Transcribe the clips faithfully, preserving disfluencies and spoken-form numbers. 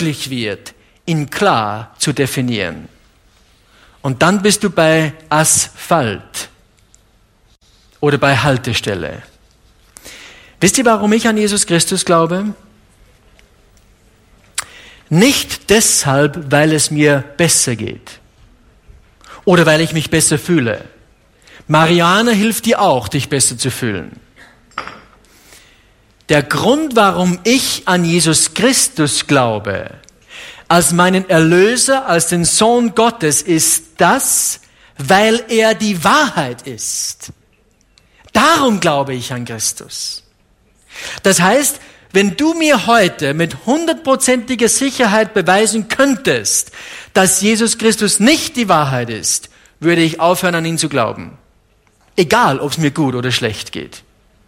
möglich wird, ihn klar zu definieren. Und dann bist du bei Asphalt oder bei Haltestelle. Wisst ihr, warum ich an Jesus Christus glaube? Nicht deshalb, weil es mir besser geht oder weil ich mich besser fühle. Marianne hilft dir auch, dich besser zu fühlen. Der Grund, warum ich an Jesus Christus glaube, als meinen Erlöser, als den Sohn Gottes, ist das, weil er die Wahrheit ist. Darum glaube ich an Christus. Das heißt, wenn du mir heute mit hundertprozentiger Sicherheit beweisen könntest, dass Jesus Christus nicht die Wahrheit ist, würde ich aufhören, an ihn zu glauben. Egal, ob es mir gut oder schlecht geht.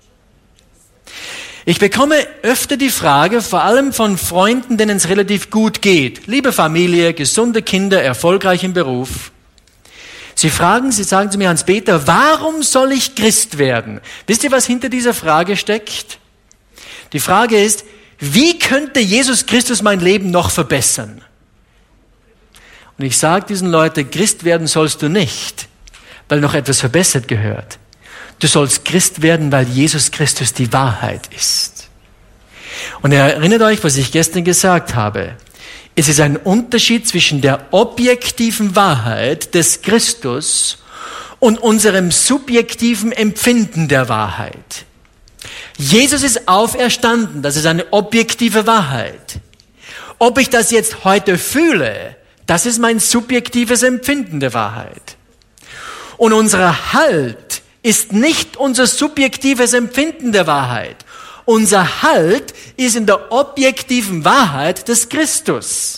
Ich bekomme öfter die Frage, vor allem von Freunden, denen es relativ gut geht. Liebe Familie, gesunde Kinder, erfolgreich im Beruf. Sie fragen, sie sagen zu mir, Hans-Peter, warum soll ich Christ werden? Wisst ihr, was hinter dieser Frage steckt? Die Frage ist, wie könnte Jesus Christus mein Leben noch verbessern? Und ich sage diesen Leuten, Christ werden sollst du nicht, weil noch etwas verbessert gehört. Du sollst Christ werden, weil Jesus Christus die Wahrheit ist. Und erinnert euch, was ich gestern gesagt habe. Es ist ein Unterschied zwischen der objektiven Wahrheit des Christus und unserem subjektiven Empfinden der Wahrheit. Jesus ist auferstanden, das ist eine objektive Wahrheit. Ob ich das jetzt heute fühle, das ist mein subjektives Empfinden der Wahrheit. Und unser Halt ist nicht unser subjektives Empfinden der Wahrheit. Unser Halt ist in der objektiven Wahrheit des Christus.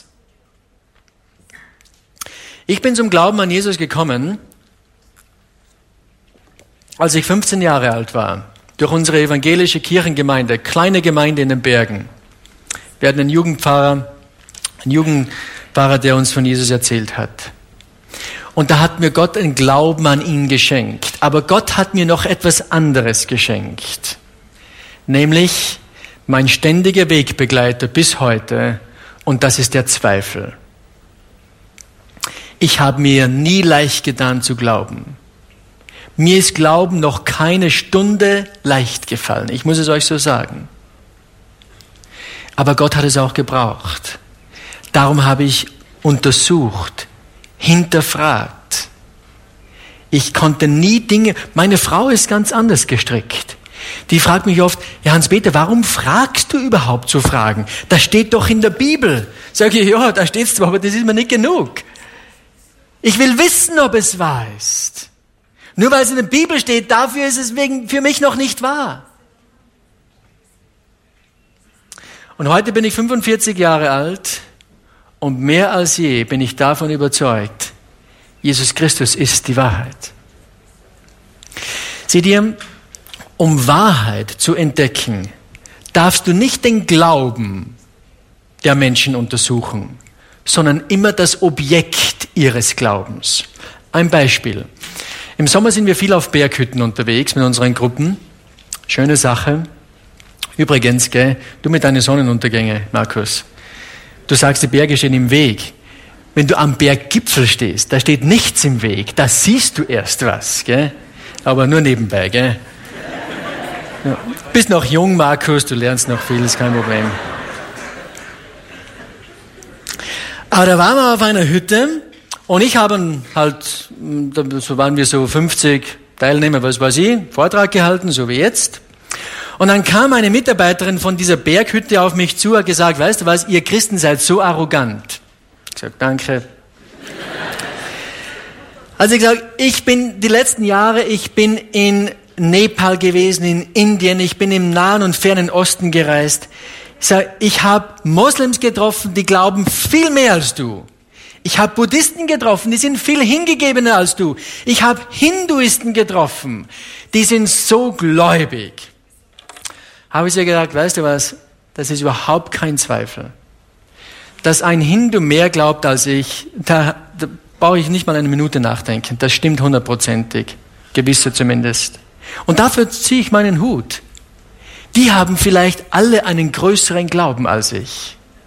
Ich bin zum Glauben an Jesus gekommen, als ich fünfzehn Jahre alt war, durch unsere evangelische Kirchengemeinde, kleine Gemeinde in den Bergen. Wir hatten einen Jugendpfarrer, einen Jugendpfarrer, der uns von Jesus erzählt hat. Und da hat mir Gott einen Glauben an ihn geschenkt. Aber Gott hat mir noch etwas anderes geschenkt. Nämlich mein ständiger Wegbegleiter bis heute. Und das ist der Zweifel. Ich habe mir nie leicht getan zu glauben. Mir ist Glauben noch keine Stunde leicht gefallen. Ich muss es euch so sagen. Aber Gott hat es auch gebraucht. Darum habe ich untersucht, hinterfragt. Ich konnte nie Dinge, meine Frau ist ganz anders gestrickt. Die fragt mich oft, ja Hans-Peter, warum fragst du überhaupt so Fragen? Das steht doch in der Bibel. Sag ich, ja, da steht es zwar, aber das ist mir nicht genug. Ich will wissen, ob es wahr ist. Nur weil es in der Bibel steht, dafür ist es wegen, für mich noch nicht wahr. Und heute bin ich fünfundvierzig Jahre alt. Und mehr als je bin ich davon überzeugt, Jesus Christus ist die Wahrheit. Seht ihr, um Wahrheit zu entdecken, darfst du nicht den Glauben der Menschen untersuchen, sondern immer das Objekt ihres Glaubens. Ein Beispiel. Im Sommer sind wir viel auf Berghütten unterwegs mit unseren Gruppen. Schöne Sache. Übrigens, gell, du mit deinen Sonnenuntergänge, Markus. Du sagst, die Berge stehen im Weg. Wenn du am Berggipfel stehst, da steht nichts im Weg. Da siehst du erst was, gell? Aber nur nebenbei, gell? Ja. Bist noch jung, Markus, du lernst noch viel, ist kein Problem. Aber da waren wir auf einer Hütte und ich habe halt, so waren wir so fünfzig Teilnehmer, was weiß ich, Vortrag gehalten, so wie jetzt. Und dann kam eine Mitarbeiterin von dieser Berghütte auf mich zu und hat gesagt, weißt du was, ihr Christen seid so arrogant. Ich sage, danke. Also ich gesagt, ich bin die letzten Jahre, ich bin in Nepal gewesen, in Indien, ich bin im Nahen und Fernen Osten gereist. Ich sage, ich habe Moslems getroffen, die glauben viel mehr als du. Ich habe Buddhisten getroffen, die sind viel hingegebener als du. Ich habe Hinduisten getroffen, die sind so gläubig. Habe ich ihr gesagt, weißt du was, das ist überhaupt kein Zweifel. Dass ein Hindu mehr glaubt als ich, da, da brauche ich nicht mal eine Minute nachdenken. Das stimmt hundertprozentig, gewisse zumindest. Und dafür ziehe ich meinen Hut. Die haben vielleicht alle einen größeren Glauben als ich.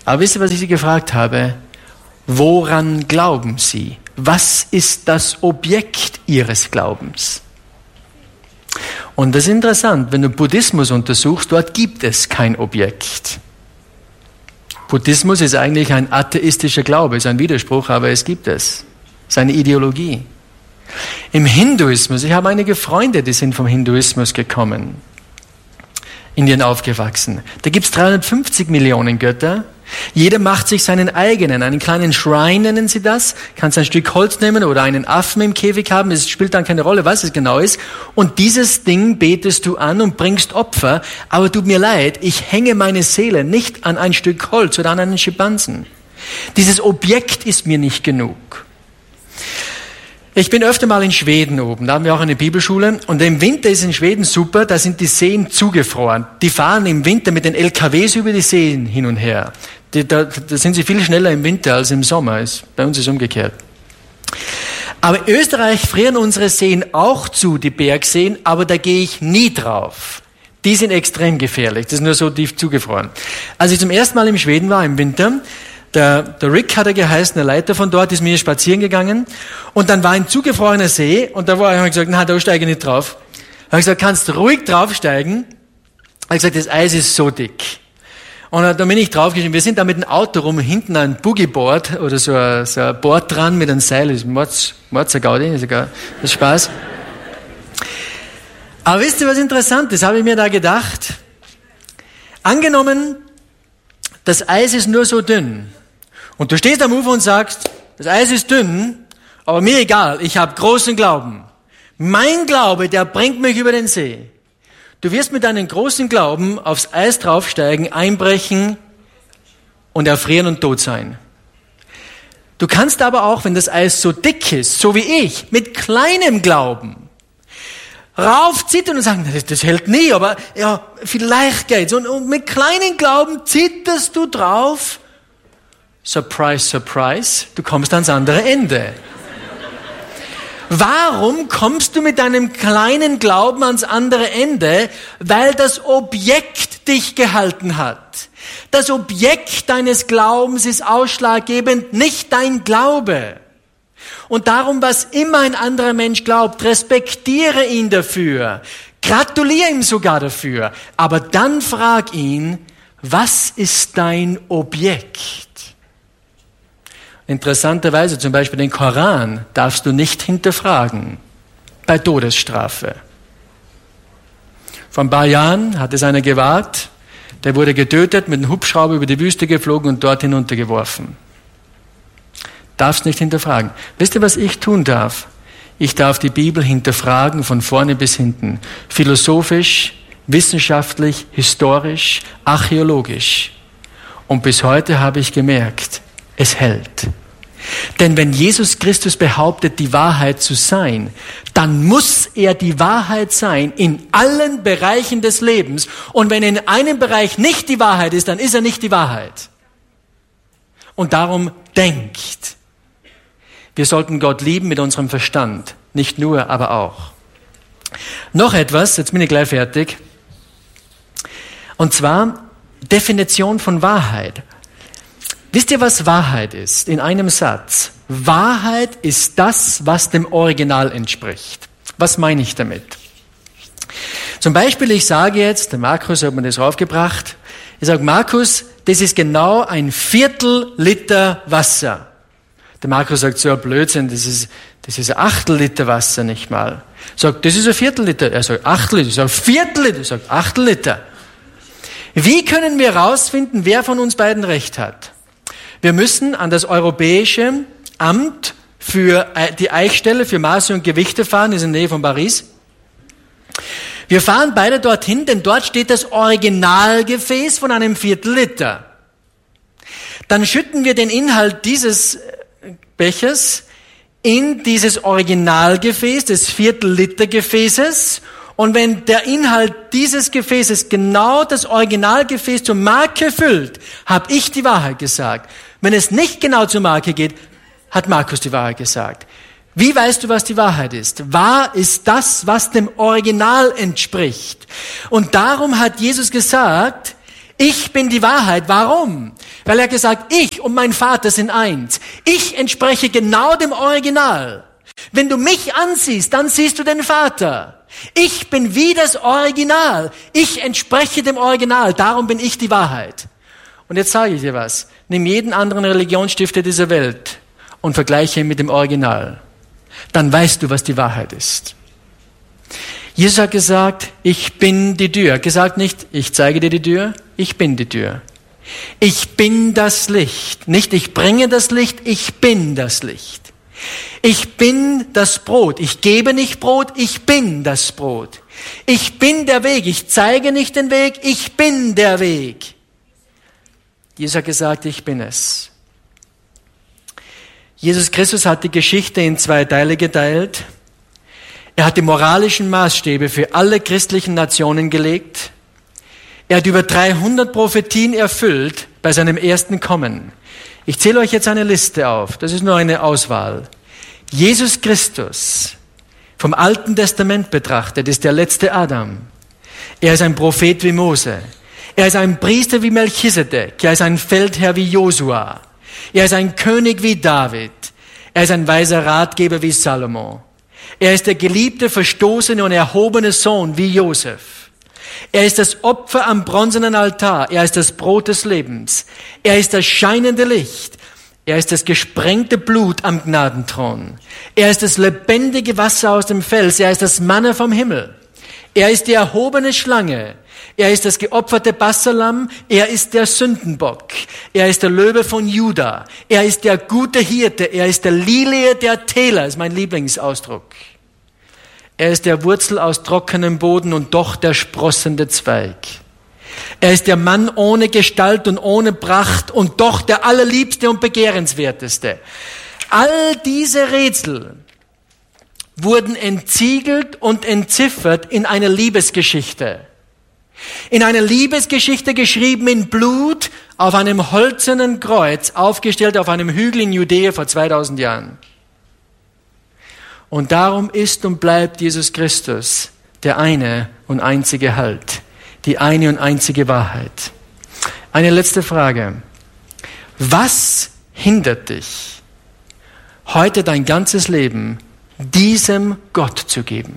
Aber wisst ihr, was ich Sie gefragt habe? Woran glauben Sie? Was ist das Objekt Ihres Glaubens? Und das ist interessant, wenn du Buddhismus untersuchst, dort gibt es kein Objekt. Buddhismus ist eigentlich ein atheistischer Glaube, ist ein Widerspruch, aber es gibt es. Es ist eine Ideologie. Im Hinduismus, ich habe einige Freunde, die sind vom Hinduismus gekommen, Indien aufgewachsen. Da gibt es dreihundertfünfzig Millionen Götter. Jeder macht sich seinen eigenen, einen kleinen Shrine nennen sie das. Kannst ein Stück Holz nehmen oder einen Affen im Käfig haben, es spielt dann keine Rolle, was es genau ist. Und dieses Ding betest du an und bringst Opfer. Aber tut mir leid, ich hänge meine Seele nicht an ein Stück Holz oder an einen Schimpansen. Dieses Objekt ist mir nicht genug. Ich bin öfter mal in Schweden oben, da haben wir auch eine Bibelschule und im Winter ist in Schweden super, da sind die Seen zugefroren. Die fahren im Winter mit den L K Ws über die Seen hin und her. Die, da, da sind sie viel schneller im Winter als im Sommer, ist, bei uns ist es umgekehrt. Aber in Österreich frieren unsere Seen auch zu, die Bergseen, aber da gehe ich nie drauf. Die sind extrem gefährlich, das ist nur so tief zugefroren. Als ich zum ersten Mal in Schweden war im Winter, Der, der Rick hat er geheißen, der Leiter von dort, ist mir spazieren gegangen und dann war ein zugefrorener See und da war ich, habe ich gesagt, na, da steige ich nicht drauf. Da habe ich gesagt, kannst du ruhig draufsteigen? Da habe ich gesagt, das Eis ist so dick. Und da bin ich draufgestiegen. Wir sind da mit dem Auto rum, hinten ein Boogieboard oder so ein, so ein Board dran mit einem Seil, das ist Mords, Mords Gaudi, das ist, das ist Spaß. Aber wisst ihr, was interessant ist, habe ich mir da gedacht. Angenommen, das Eis ist nur so dünn. Und du stehst am Ufer und sagst, das Eis ist dünn, aber mir egal, ich habe großen Glauben. Mein Glaube, der bringt mich über den See. Du wirst mit deinem großen Glauben aufs Eis draufsteigen, einbrechen und erfrieren und tot sein. Du kannst aber auch, wenn das Eis so dick ist, so wie ich, mit kleinem Glauben, raufzittern und sagen, das, das hält nie, aber ja, vielleicht geht's. Und, und mit kleinen Glauben zitterst du drauf. Surprise, surprise, du kommst ans andere Ende. Warum kommst du mit deinem kleinen Glauben ans andere Ende? Weil das Objekt dich gehalten hat. Das Objekt deines Glaubens ist ausschlaggebend, nicht dein Glaube. Und darum, was immer ein anderer Mensch glaubt, respektiere ihn dafür. Gratuliere ihm sogar dafür. Aber dann frag ihn, was ist dein Objekt? Interessanterweise zum Beispiel den Koran darfst du nicht hinterfragen bei Todesstrafe. Vor ein paar Jahren hat es einer gewagt, der wurde getötet, mit einem Hubschrauber über die Wüste geflogen und dort hinuntergeworfen. Darfst nicht hinterfragen. Wisst ihr, was ich tun darf? Ich darf die Bibel hinterfragen von vorne bis hinten. Philosophisch, wissenschaftlich, historisch, archäologisch. Und bis heute habe ich gemerkt, es hält. Denn wenn Jesus Christus behauptet, die Wahrheit zu sein, dann muss er die Wahrheit sein in allen Bereichen des Lebens. Und wenn in einem Bereich nicht die Wahrheit ist, dann ist er nicht die Wahrheit. Und darum denkt. Wir sollten Gott lieben mit unserem Verstand. Nicht nur, aber auch. Noch etwas, jetzt bin ich gleich fertig. Und zwar Definition von Wahrheit. Wisst ihr, was Wahrheit ist? In einem Satz. Wahrheit ist das, was dem Original entspricht. Was meine ich damit? Zum Beispiel, ich sage jetzt, der Markus hat mir das raufgebracht, ich sage, Markus, das ist genau ein Viertel Liter Wasser. Der Markus sagt, so ein Blödsinn, das ist, das ist ein Achtel Liter Wasser nicht mal. Sagt, das ist ein Viertel Liter. Er sagt, Achtel Liter. Ich sage, Viertel Liter. Er sagt, Achtel Liter. Wie können wir herausfinden, wer von uns beiden recht hat? Wir müssen an das Europäische Amt für die Eichstelle für Maße und Gewichte fahren, das ist in der Nähe von Paris. Wir fahren beide dorthin, denn dort steht das Originalgefäß von einem Viertel Liter. Dann schütten wir den Inhalt dieses Bechers in dieses Originalgefäß, des Viertel Liter Gefäßes. Und wenn der Inhalt dieses Gefäßes genau das Originalgefäß zur Marke füllt, habe ich die Wahrheit gesagt. Wenn es nicht genau zur Marke geht, hat Markus die Wahrheit gesagt. Wie weißt du, was die Wahrheit ist? Wahr ist das, was dem Original entspricht. Und darum hat Jesus gesagt, Ich bin die Wahrheit. Warum? Weil er gesagt, ich und mein Vater sind eins. Ich entspreche genau dem Original. Wenn du mich ansiehst, dann siehst du den Vater. Ich bin wie das Original. Ich entspreche dem Original. Darum bin ich die Wahrheit. Und jetzt sage ich dir was. Nimm jeden anderen Religionsstifter dieser Welt und vergleiche ihn mit dem Original. Dann weißt du, was die Wahrheit ist. Jesus hat gesagt, ich bin die Tür. Er hat gesagt nicht, ich zeige dir die Tür, ich bin die Tür. Ich bin das Licht. Nicht ich bringe das Licht, ich bin das Licht. Ich bin das Brot. Ich gebe nicht Brot, ich bin das Brot. Ich bin der Weg. Ich zeige nicht den Weg, ich bin der Weg. Jesus hat gesagt, ich bin es. Jesus Christus hat die Geschichte in zwei Teile geteilt. Er hat die moralischen Maßstäbe für alle christlichen Nationen gelegt. Er hat über dreihundert Prophetien erfüllt bei seinem ersten Kommen. Ich zähle euch jetzt eine Liste auf. Das ist nur eine Auswahl. Jesus Christus, vom Alten Testament betrachtet, ist der letzte Adam. Er ist ein Prophet wie Mose. Er ist ein Priester wie Melchisedek. Er ist ein Feldherr wie Josua. Er ist ein König wie David. Er ist ein weiser Ratgeber wie Salomo. Er ist der geliebte, verstoßene und erhobene Sohn wie Josef. Er ist das Opfer am bronzenen Altar. Er ist das Brot des Lebens. Er ist das scheinende Licht. Er ist das gesprengte Blut am Gnadenthron. Er ist das lebendige Wasser aus dem Fels. Er ist das Manna vom Himmel. Er ist die erhobene Schlange. Er ist das geopferte Passahlamm. Er ist der Sündenbock. Er ist der Löwe von Juda. Er ist der gute Hirte. Er ist der Lilie der Täler, ist mein Lieblingsausdruck. Er ist der Wurzel aus trockenem Boden und doch der sprossende Zweig. Er ist der Mann ohne Gestalt und ohne Pracht und doch der allerliebste und begehrenswerteste. All diese Rätsel wurden entsiegelt und entziffert in einer Liebesgeschichte. In einer Liebesgeschichte geschrieben in Blut auf einem hölzernen Kreuz, aufgestellt auf einem Hügel in Judäa vor zweitausend Jahren. Und darum ist und bleibt Jesus Christus der eine und einzige Halt, die eine und einzige Wahrheit. Eine letzte Frage. Was hindert dich, heute dein ganzes Leben diesem Gott zu geben?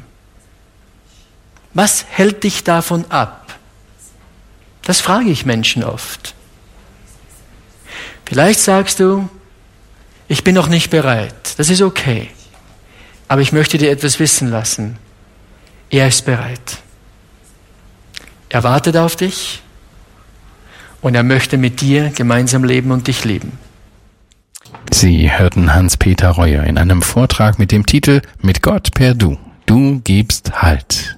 Was hält dich davon ab? Das frage ich Menschen oft. Vielleicht sagst du, ich bin noch nicht bereit. Das ist okay. Aber ich möchte dir etwas wissen lassen. Er ist bereit. Er wartet auf dich und er möchte mit dir gemeinsam leben und dich lieben. Sie hörten Hans-Peter Reuer in einem Vortrag mit dem Titel Mit Gott per Du. Du gibst Halt.